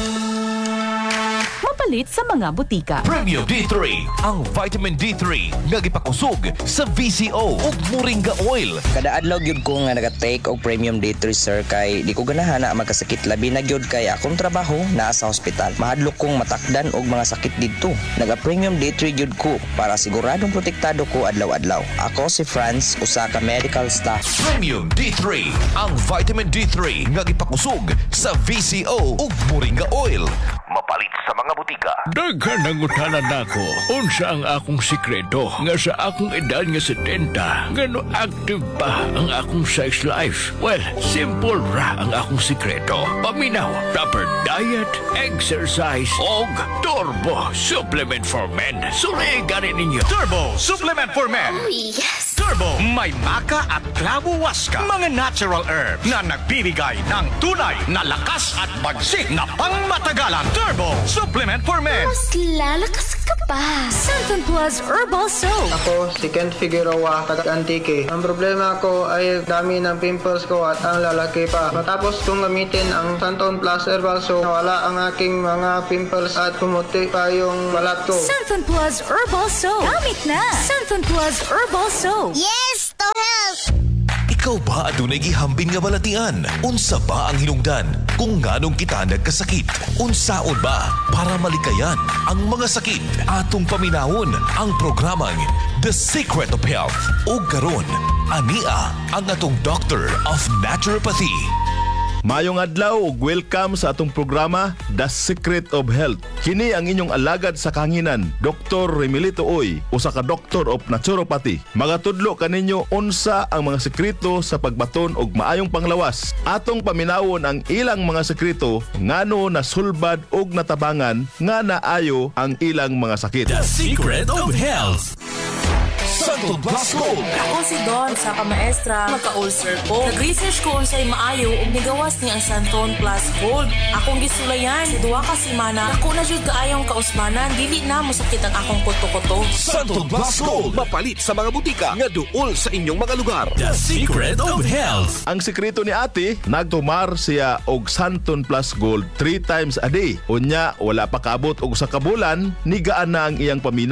Mapalit sa mga butika. Premium D3, ang vitamin D3 nga gipakusog sa VCO ug Moringa Oil. Kada adlaw gyud ko nga naga-take og Premium D3 sir kay di ko ganahan na magkasakit labi na gyud kay akong trabaho naa sa ospital. Mahadlok kong matakdan og mga sakit didto. Naga-Premium D3 gyud ko para siguradong protektado ko adlaw-adlaw. Ako si Franz, usa ka medical staff. Premium D3, ang vitamin D3 nga gipakusog sa VCO ug Moringa Oil. Mapalit sa mga butika. Daghan ang utanan nako. Unsa ang akong sikreto nga sa akong edad nga 70 ngano active pa ang akong sex life? Well, simple ra ang akong sikreto. Paminaw, proper diet, exercise, og Turbo Supplement for Men. Surigan ninyo. Turbo Supplement for Men. Oh, yes! Turbo, may maka at clavo waska. Mga natural herbs na nagbibigay ng tunay na lakas at bagsik na pangmatagalan. Turbo Supplement for Men. Mas lalakas ka pa. Santon Plus Herbal Soap. Ako si Kent Figueroa, taga Antique. Ang problema ko ay dami ng pimples ko at ang lalaki pa. Matapos kong gamitin ang Santon Plus Herbal Soap, nawala ang aking mga pimples at pumuti pa yung balat ko. Santon Plus Herbal Soap. Gamit na. Santon Plus Herbal Soap. Yes, to help! Ikaw ba adunay gihambin nga balatian? Unsa ba ang hinungdan? Kung nganong kita nagkasakit? Unsaon ba para malikayan ang mga sakit? Atong paminahon ang programang The Secret of Health. O karon, ania ang atong Doctor of Naturopathy. Mayong adlaw ug welcome sa atong programa The Secret of Health. Kini ang inyong alagad sa kanginan, Dr. Remilito Oy, usa ka Doctor of Naturopathy. Magatudlo kaninyo unsa ang mga sekreto sa pagbaton og maayong panglawas. Atong paminawon ang ilang mga sekreto ngano nasulbad og natabangan nga naayo ang ilang mga sakit. The Secret of Health. Santon Plus Gold. Ako si Don sa kamaestra, magka-ulcer ko. Nag-research ko unsay maayo ug nigawas niya ang Santon Plus Gold. Akong gisulayan, duwa ka semana, ako na jud kaayong kausmanan, dili na mo sakit ang akong kuto-kuto. Santon Plus Gold, mapalit sa mga butika nga duol sa inyong mga lugar. The Secret of Health. Ang sekreto ni ate, nagtumar siya og Santon Plus Gold 3 times a day. Unya, wala pa kaabot og sa kabulan, nigaan na ang iyang paminaw.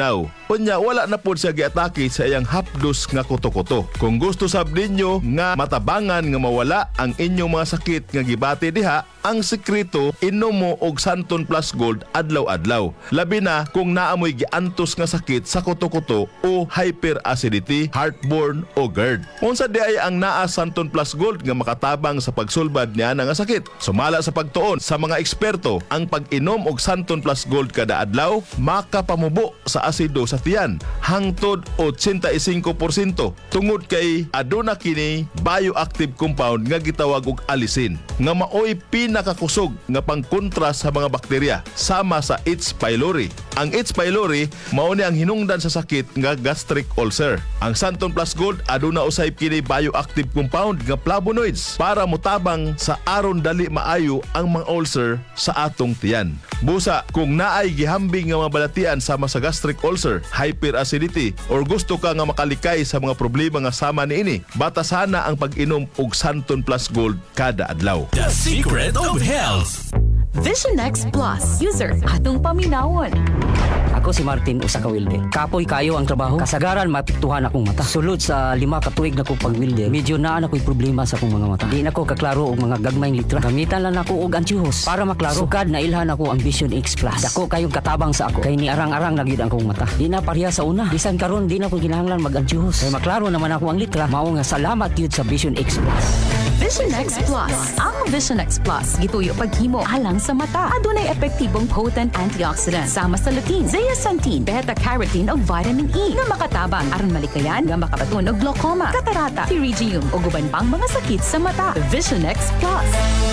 Unya wala na pod siya giatake sa iyang hapdos nga kuto-kuto. Kung gusto sab ninyo nga matabangan nga mawala ang inyong mga sakit nga gibati diha, ang sekreto inom mo og Santon Plus Gold adlaw-adlaw. Labi na kung naamoy giantos nga sakit sa kuto-kuto o hyperacidity, heartburn o GERD. Unsa di ay ang naa Santon Plus Gold nga makatabang sa pagsulbad niya nga sakit. Sumala sa pagtuon sa mga eksperto, ang pag-inom og Santon Plus Gold kada adlaw makapamubo sa asido sa tiyan hangtod 85% tungod kay aduna kini bioactive compound nga gitawag og alisin nga maoy pinakakusog nga pangkontra sa mga bakterya sama sa H. pylori. Ang H. pylori mao ni ang hinungdan sa sakit nga gastric ulcer. Ang Santon Plus Gold aduna usay kini bioactive compound nga flavonoids para mutabang sa aron dali maayo ang mga ulcer sa atong tiyan. Busa kung naay gihambing nga mga balatian sama sa gastric ulcer, hyperacidity or gusto ka nga makalikay sa mga problema nga sama niini, batasana ang pag-inom og Santon Plus Gold kada adlaw. The Secret of Health. Vision X Plus. User, atong paminawon. Ako si Martin usa ka welder. Kapoy kayo ang trabaho. Kasagaran mapiktuhan akong mata. Sulod sa 5 ka tuig na ko pag-welder, medyo naan ako'y problema sa akong mga mata. Di na ko kaklaro og mga gagmayng litra. Gamitan lang ako og antihuos para maklaro. Sukad na ilhan ako ang Vision X Plus. Dako kayong katabang sa ako. Kay ni arang-arang na gid ang akong mata. Di na pareha sa una. Bisan karon di na ko kinahanglan mag-antihuos. Kay maklaro naman ako ang litra. Mao nga salamat gyud sa Vision X Plus. Vision X Plus. Ang Vision X Plus gituyo paghimo alang sa mata. Adunay epektibong potent antioxidant sama sa lutein, zeaxanthin, beta-carotene ug vitamin E nga makatabang aron malikayan nga makabaton og glaucoma, catarata, pterygium ug uban pang mga sakit sa mata. Vision X Plus.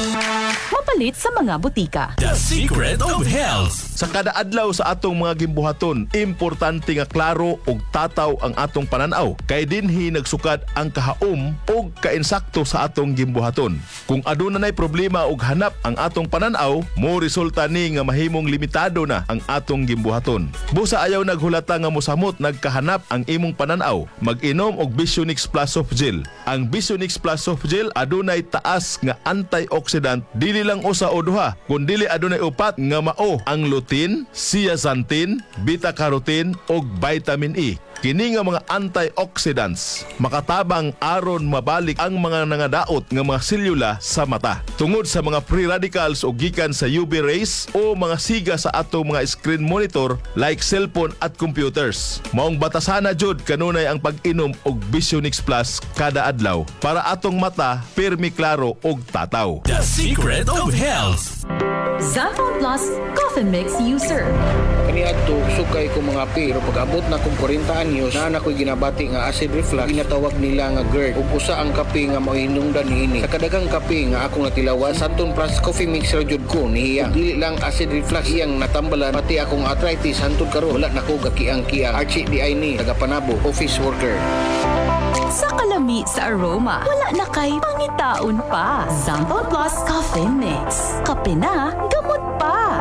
Mapalit sa mga butika. The Secret of Health. Sa kada adlaw sa atong mga gimbuhaton, importante nga klaro ug tataw ang atong pananaw. Kay dinhi nagsukad ang kahaom ug kainsakto sa atong gimbuhaton. Kung aduna nay problema ug hanap ang atong pananaw, mo resulta ni nga mahimong limitado na ang atong gimbuhaton. Busa ayaw naghulata nga mosamot nagkahanap ang imong pananaw, mag-inom og Vision X Plus Soft Gel. Ang Vision X Plus Soft Gel adunay taas nga antioxidant, dili lang usa o duha, kundi adunay upat nga mao ang lutein, zeaxanthin, beta-carotene ug vitamin E. Kini nga mga antioxidants makatabang aron mabalik ang mga nangadaot nga mga selula sa mata tungod sa mga free radicals o gikan sa UV rays o mga siga sa atong mga screen monitor like cellphone at computers. Maong batasana jud kanunay ang pag-inom og Vision X Plus kada adlaw para atong mata pirmi klaro og tataw. The Secret of Health. Xanthone Plus Coffee Mix User. Kaniadto sukay ko mga pero pag-abot na kong 40 anyos na ako'y ginabati nga acid reflux, ginatawag nila nga GERD. Ug usa ang kape nga mahinungdan niini. Sa kadagang kape nga akong natilawan, Santon Plus Coffee Mixer jud ko niya. Dili lang acid reflux iyang natambalan, pati akong arthritis hantod karon wala nako gakiang-kiang. Archie di ay ni taga-Panabo, office worker. Sa kalami sa aroma, wala na kay pangitaon pa. Xanthone Plus Coffee Mix. Kape na, gamot pa.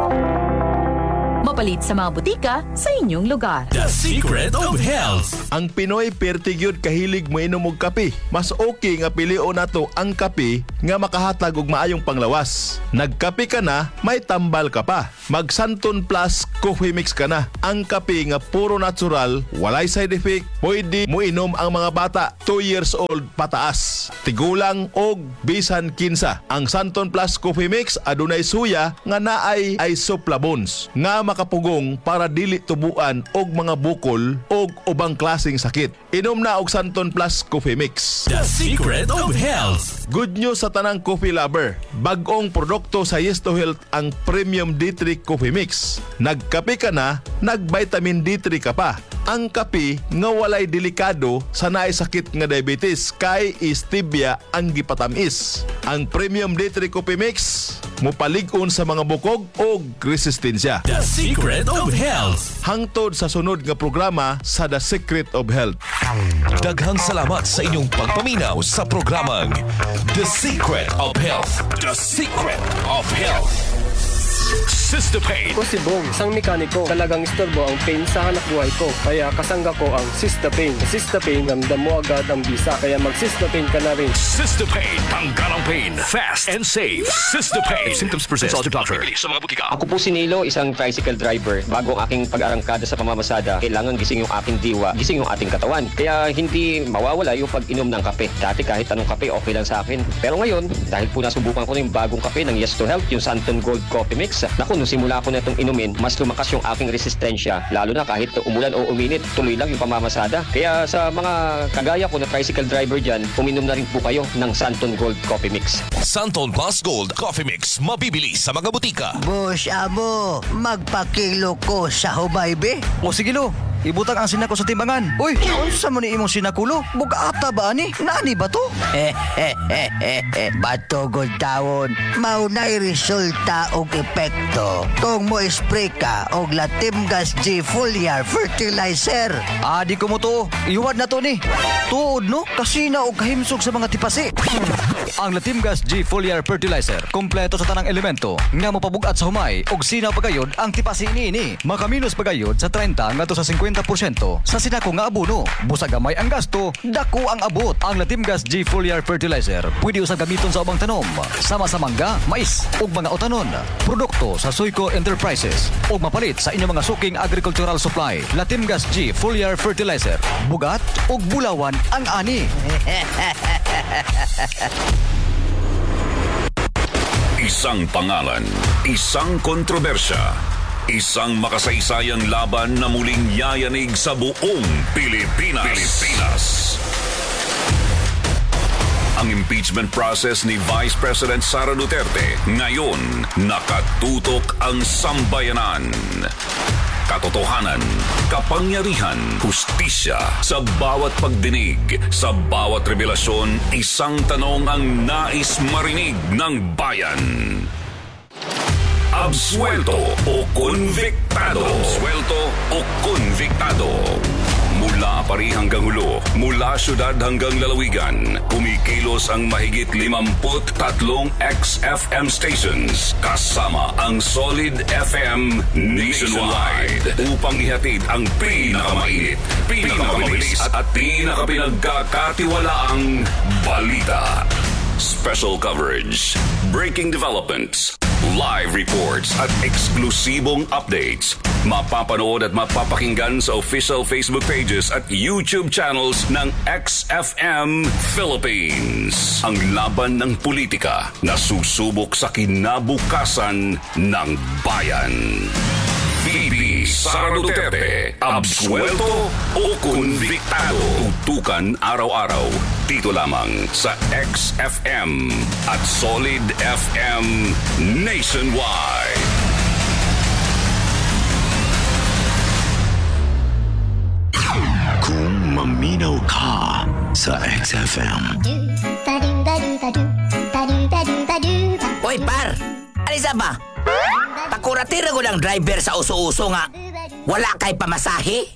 Mapalit sa mga butika sa inyong lugar. The Secret of Health. Ang Pinoy pertigyud kahilig mo inom og kape. Mas okay nga pilion nato ang kape nga makahatag og maayong panglawas. Nagkape ka na, may tambal ka pa. Mag Santon Plus Coffee Mix ka na. Ang kape nga puro natural, walay side effect, pwede mo inom ang mga bata 2 years old pataas. Tigulang og bisan kinsa. Ang Santon Plus Coffee Mix adunay suya nga naay isoflavones nga makapugong para dili tubuan og mga bukol og ubang klaseng sakit. Inom na og Santon Plus Coffee Mix. The Secret of Health. Good news sa tanang coffee lover. Bag-ong produkto sa Yes to Health ang Premium D3 Coffee Mix. Nagkape ka na, nag-vitamin D3 ka pa. Ang kape nga walay delikado sa naay sakit nga diabetes kay stevia ang gipatamis. Ang Premium D3 Coffee Mix mopalig-on sa mga bukog o resistensya. The Secret of Health. Hangtod sa sunod nga programa sa The Secret of Health. Daghang salamat sa inyong pagpaminaw sa programang The Secret of Health. The Secret of Health. Sister Pain. Ako si Bong, isang mekaniko. Talagang istorbo ang pain sa hanap buhay ko. Kaya kasangga ko ang Sister Pain. Sister Pain, ramdam mo agad ang bisa. Kaya mag-Sister Pain ka na rin. Sister Pain. Tanggal ang pain. Fast and safe. Sister Pain. If symptoms persist, consult your doctor. Sa mga butika. Ako po si Nilo, isang tricycle driver. Bago ang aking pag-arangkada sa pamamasada, kailangan gising yung aking diwa, gising yung ating katawan. Kaya hindi mawawala yung pag-inom ng kape. Dati kahit anong kape, okay lang sa akin. Pero ngayon, dahil po nasubukan ko na yung bagong kape ng Yes to Health, yung Santon Gold Coffee Mix. Naku, nung simula ko na itong inumin, mas lumakas yung aking resistensya. Lalo na kahit umulan o uminit, tuloy lang yung pamamasada. Kaya sa mga kagaya ko na tricycle driver dyan, uminom na rin po kayo ng Santon Gold Coffee Mix. Santon Plus Gold Coffee Mix. Mabibili sa mga butika. Boss Amo, magpakilo ko sa humaybe. O sige lo, ibutang ang sinako sa timbangan. Uy, unsa mo ni imong sinakulo? Bugata ba ani? Nani ba to? Batogod tawon, maunay resulta og epekto. Kung mo spray ka og Latimgas G Foliar Fertilizer. Di ko mo to. Iwad na to ni. Tuod no, kasi na og kahimsog sa mga tipasi. Ang Latimgas G Foliar Fertilizer, kompleto sa tanang elemento nga mopabugat sa humay og sinaw pagayod ang tipasi niini. Makaminos pagayod sa 30 ngadto sa 50% sa sinako nga abono. Busa gamay ang gasto, dako ang abot. Ang Latimgas G Foliar Fertilizer pwede usab gamiton sa ubang tanom, sama sa mangga, mais ug mga utanon. Produkto sa Soyco Enterprises ug mapalit sa inyong mga suking agricultural supply. Latimgas G Foliar Fertilizer, bugat ug bulawan ang ani. Isang pangalan, isang kontrobersya, isang makasaysayang laban na muling yayanig sa buong Pilipinas. Ang impeachment process ni Vice President Sara Duterte ngayon nakatutok ang sambayanan. Katotohanan, kapangyarihan, hustisya, sa bawat pagdinig, sa bawat revelasyon, isang tanong ang nais marinig ng bayan. Absuelto o konviktado? Absuelto o konviktado? Mula Pari hanggang Hulo, mula syudad hanggang lalawigan, kumikilos ang mahigit 53 XFM stations kasama ang Solid FM nationwide upang ihatid ang pinakamainit, pinakamabilis at pinakapinagkakatiwalaang balita. Special coverage, breaking developments, live reports at eksklusibong updates. Mapapanood at mapapakinggan sa official Facebook pages at YouTube channels ng XFM Philippines. Ang laban ng politika na susubok sa kinabukasan ng bayan. VP Sara Duterte, absuelto o konviktado? Tutukan araw-araw dito lamang sa XFM at Solid FM nationwide. Kung maminaw ka sa XFM. Hoy par, alisa ba? Pakuratira ko ng driver sa uso-uso nga. Wala kay pamasahe?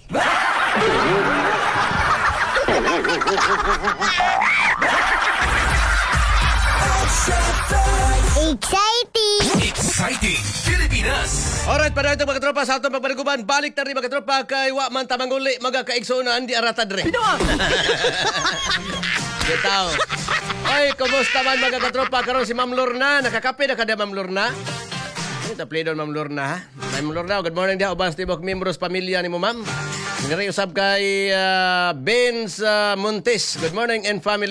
Exciting! Exciting Pilipinas! Alright, para ito mga tropa sa atong pagbaliguban, balik na rin mga tropa kay wa man tamanguli, magakaigso na hindi aratad rin. Pinoa! Gitaw. Oy, kumusta man mga katropa? Karon si Ma'am Lorna, nakakape na kada Ma'am Lorna? Ito, play doon Ma'am Lorna, ha? Ma'am Lorna, good morning dia. Ubang tibok membros pamilya ni mo, Ma'am. Nagari usab kay Benz Montes. Good morning and family.